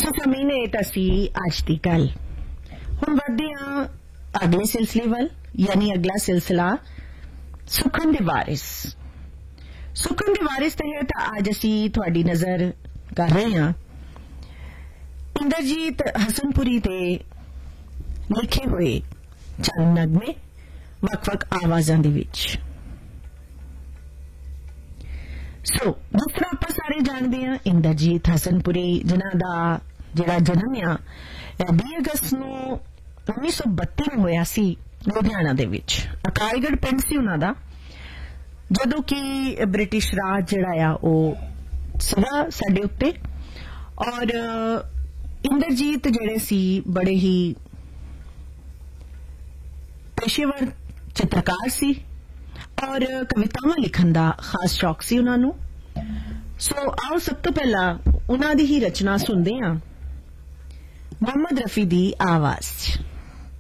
सो ज़मीने तसी आज दी गल हुण वधदे हां अगले सिलसिले वल यानी अगला सिलसिला सुखन दे वारिस। सुखन दे वारिस तहत आज असी तुहाडी नजर कर रहे हां इंद्रजीत हसनपुरी दे लिखे हुए चंद नगमे वख-वख आवाज़ां दे विच। सो जिस तरह आप सारे जानते हैं इंद्रजीत हसनपुरी जिन्हां दा जिहड़ा जन्म आ 20 अगस्त नूं 1932 में होया सी लुधियाना दे विच। अकालगढ़ पिंड सी उन्हां दा जदों कि ब्रिटिश राज जिहड़ा आ ओह सीगा साडे उत्ते और इंद्रजीत जिहड़े सी बड़े ही पेशेवर चित्रकार सी और कवितावां लिखण दा खास शौक सी उन्हां नूं। सो आओ सब तो पहला उन्हां दी ही रचना सुनदे हां मोहम्मद रफी दी आवाज़।